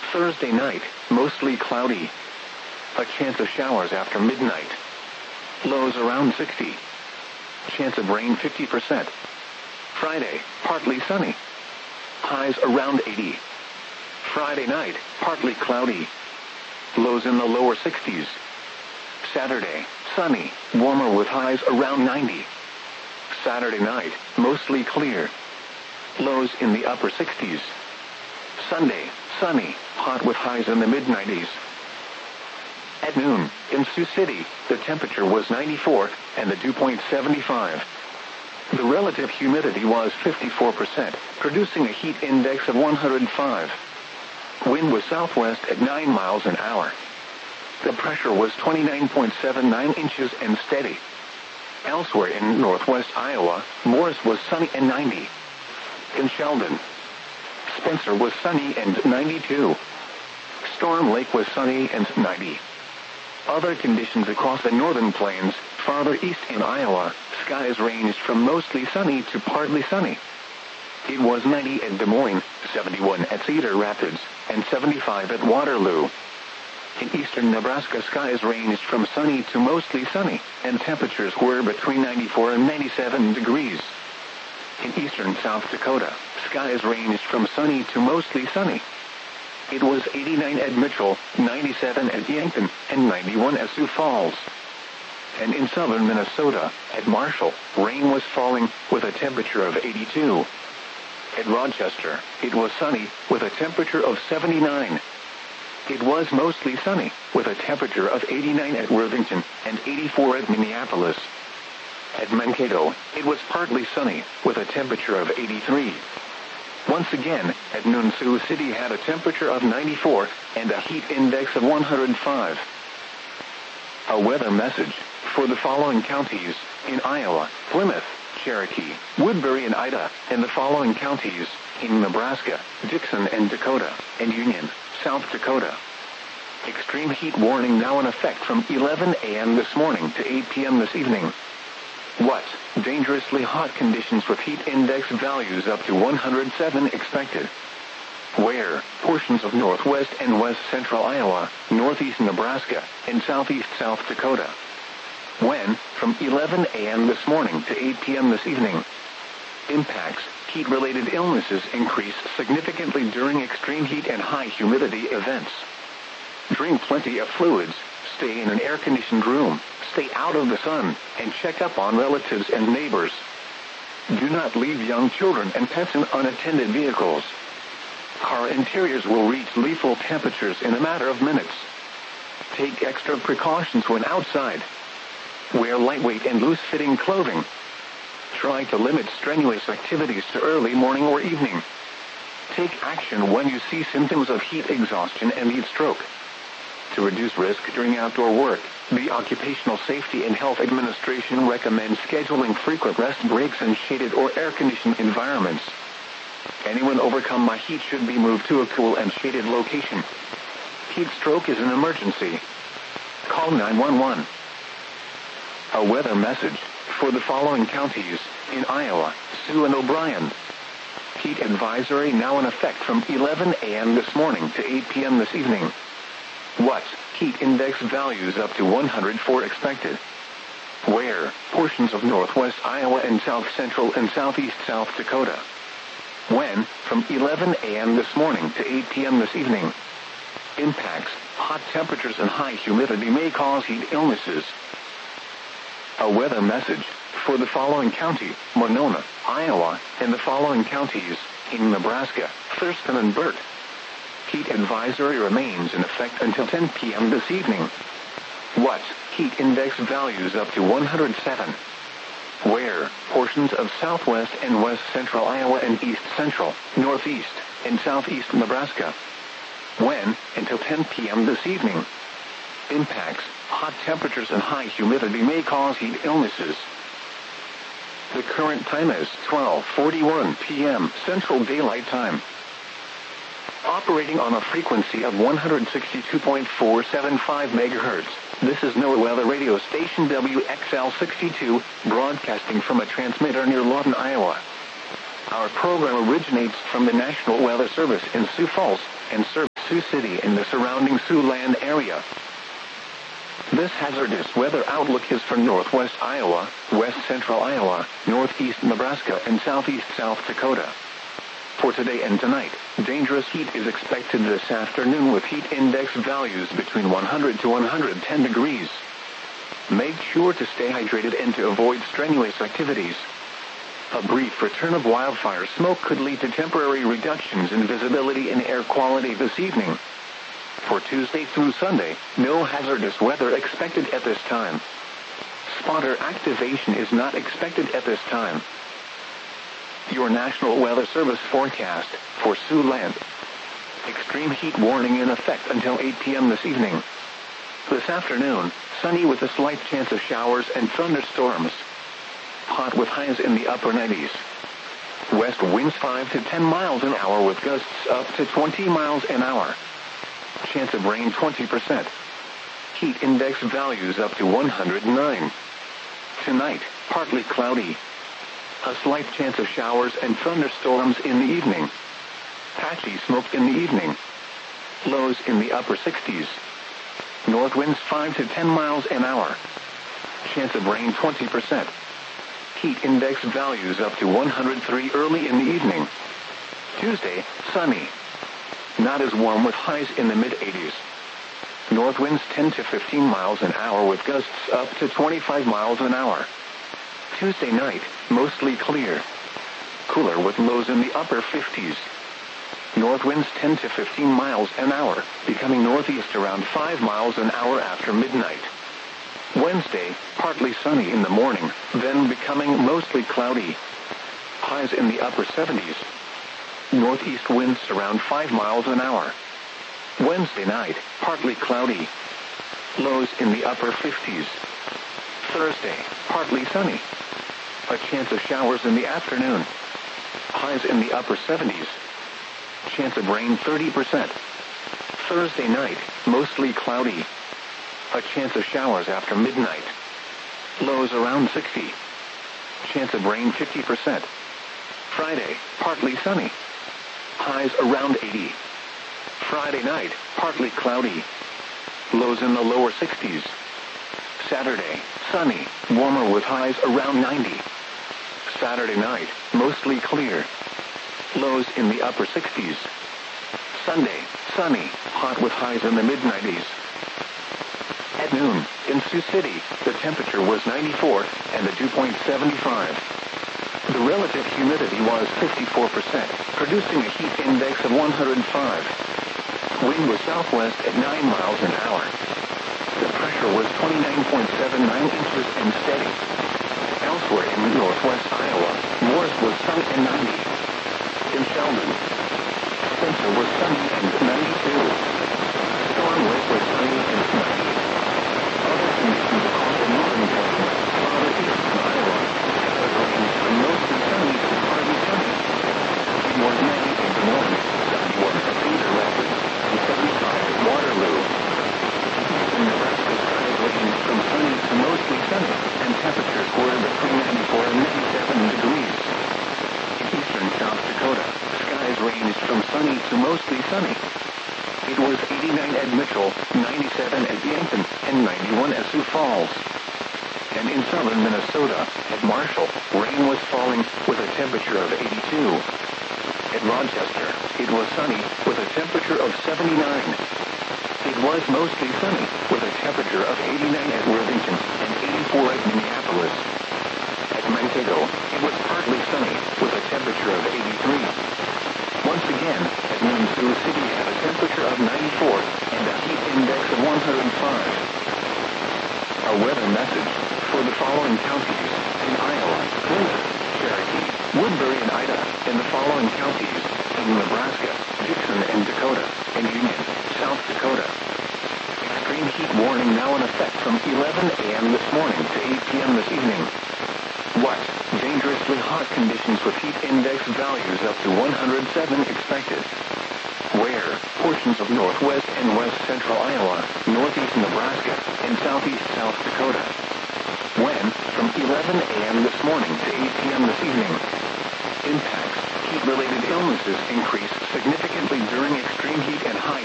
Thursday night, mostly cloudy. A chance of showers after midnight. Lows around 60. Chance of rain 50%. Friday, partly sunny. Highs around 80. Friday night, partly cloudy. Lows in the lower 60s. Saturday, sunny, warmer with highs around 90. Saturday night, mostly clear. Lows in the upper 60s. Sunday, sunny, hot with highs in the mid-90s. At noon, in Sioux City, the temperature was 94 and the dew point 75. The relative humidity was 54%, producing a heat index of 105. Wind was southwest at 9 miles an hour. The pressure was 29.79 inches and steady. Elsewhere in northwest Iowa, Morris was sunny and 90. In Sheldon, Spencer was sunny and 92. Storm Lake was sunny and 90. Other conditions across the northern plains, farther east in Iowa, skies ranged from mostly sunny to partly sunny. It was 90 at Des Moines, 71 at Cedar Rapids, and 75 at Waterloo. In eastern Nebraska, skies ranged from sunny to mostly sunny, and temperatures were between 94 and 97 degrees. In eastern South Dakota, skies ranged from sunny to mostly sunny. It was 89 at Mitchell, 97 at Yankton, and 91 at Sioux Falls. And in southern Minnesota, at Marshall, rain was falling with a temperature of 82. At Rochester, it was sunny with a temperature of 79. It was mostly sunny with a temperature of 89 at Worthington and 84 at Minneapolis. At Mankato, it was partly sunny with a temperature of 83. Once again, at noon, Sioux City had a temperature of 94 and a heat index of 105. A weather message for the following counties in Iowa: Plymouth, Cherokee, Woodbury and Ida, and the following counties in Nebraska: Dixon and Dakota, and Union, South Dakota. Extreme heat warning now in effect from 11 a.m. this morning to 8 p.m. this evening. What? Dangerously hot conditions with heat index values up to 107 expected. Where? Portions of northwest and west central Iowa, northeast Nebraska, and southeast South Dakota. When? From 11 a.m. this morning to 8 p.m. this evening. Impacts: heat-related illnesses increase significantly during extreme heat and high humidity events. Drink plenty of fluids, stay in an air-conditioned room, stay out of the sun, and check up on relatives and neighbors. Do not leave young children and pets in unattended vehicles. Car interiors will reach lethal temperatures in a matter of minutes. Take extra precautions when outside. Wear lightweight and loose-fitting clothing. Try to limit strenuous activities to early morning or evening. Take action when you see symptoms of heat exhaustion and heat stroke. To reduce risk during outdoor work, the Occupational Safety and Health Administration recommends scheduling frequent rest breaks in shaded or air-conditioned environments. Anyone overcome by heat should be moved to a cool and shaded location. Heat stroke is an emergency. Call 911. A weather message for the following counties in Iowa: Sioux and O'Brien. Heat advisory now in effect from 11 a.m. this morning to 8 p.m. this evening. What? Heat index values up to 104 expected. Where? Portions of northwest Iowa and south central and southeast South Dakota. When? From 11 a.m. this morning to 8 p.m. this evening. Impacts: hot temperatures and high humidity may cause heat illnesses. A weather message for the following county: Monona, Iowa, and the following counties in Nebraska: Thurston and Burt. Heat advisory remains in effect until 10 p.m. this evening. What? Heat index values up to 107. Where? Portions of southwest and west central Iowa and east central, northeast, and southeast Nebraska. When? Until 10 p.m. this evening. Impacts: hot temperatures and high humidity may cause heat illnesses. The current time is 12:41 p.m. Central Daylight Time. Operating on a frequency of 162.475 megahertz, this is NOAA Weather Radio Station WXL62, broadcasting from a transmitter near Lawton, Iowa. Our program originates from the National Weather Service in Sioux Falls and serves Sioux City and the surrounding Siouxland area. This hazardous weather outlook is for northwest Iowa, west central Iowa, northeast Nebraska, and southeast South Dakota. For today and tonight, dangerous heat is expected this afternoon with heat index values between 100 to 110 degrees. Make sure to stay hydrated and to avoid strenuous activities. A brief return of wildfire smoke could lead to temporary reductions in visibility and air quality this evening. For Tuesday through Sunday, no hazardous weather expected at this time. Spotter activation is not expected at this time. Your National Weather Service forecast for Siouxland. Extreme heat warning in effect until 8 p.m. this evening. This afternoon, sunny with a slight chance of showers and thunderstorms. Hot with highs in the upper 90s. West winds 5 to 10 miles an hour with gusts up to 20 miles an hour. Chance of rain 20%. Heat index values up to 109. Tonight, partly cloudy. A slight chance of showers and thunderstorms in the evening. Patchy smoke in the evening. Lows in the upper 60s. North winds 5 to 10 miles an hour. Chance of rain 20%. Heat index values up to 103 early in the evening. Tuesday, sunny. Not as warm with highs in the mid-80s. North winds 10 to 15 miles an hour with gusts up to 25 miles an hour. Tuesday night, mostly clear. Cooler with lows in the upper 50s. North winds 10 to 15 miles an hour, becoming northeast around 5 miles an hour after midnight. Wednesday, partly sunny in the morning, then becoming mostly cloudy. Highs in the upper 70s. Northeast winds around 5 miles an hour. Wednesday night, partly cloudy. Lows in the upper 50s. Thursday, partly sunny. A chance of showers in the afternoon. Highs in the upper 70s. Chance of rain 30%. Thursday night, mostly cloudy. A chance of showers after midnight. Lows around 60. Chance of rain 50%. Friday, partly sunny. Highs around 80. Friday night, partly cloudy. Lows in the lower 60s. Saturday, sunny, warmer with highs around 90. Saturday night, mostly clear. Lows in the upper 60s. Sunday, sunny, hot with highs in the mid-90s. At noon, in Sioux City, the temperature was 94 and the dew point 75. The relative humidity was 54%, producing a heat index of 105. Wind was southwest at 9 miles an hour. The pressure was 29.79 inches and steady. Elsewhere in northwest Iowa, Morris was sunny and 90. In Sheldon, Spencer was sunny and 92. Storm Lake was sunny and 90. Other conditions across the northern plains, southeast Iowa, have ranged from mostly sunny to partly sunny. It was 90 in Des Moines, 71 at Cedar Rapids, and 75 at Waterloo. In Nebraska, skies ranged from sunny to mostly sunny, and temperatures were between 94 and 97 degrees. In eastern South Dakota, skies ranged from sunny to mostly sunny. It was 89 at Mitchell, 97 at Yankton, and 91 at Sioux Falls. And in southern Minnesota, at Marshall, rain was falling with a temperature of 82. At Rochester, it was sunny with a temperature of 79. It was mostly sunny with a temperature of 89 at Worthington and 84 at Minneapolis. At Mankato, it was partly sunny with a temperature of 83. Once again, at noon, Sioux City had a temperature of 94 and a heat index of 105. Our weather message for the following counties in Iowa: Clinton, Cherokee, Woodbury, and Ida. In the following counties in Nebraska: Dixon and Dakota, and Union, South Dakota. Extreme heat warning now in effect from 11 a.m. this morning to 8 p.m. this evening. What? Dangerously hot conditions with heat index values up to 107 expected. Where? Portions of northwest and west central Iowa, northeast Nebraska, and southeast South Dakota. When? From 11 a.m. this morning to 8 p.m. this evening. Impacts. Heat-related illnesses increase significantly during extreme heat and high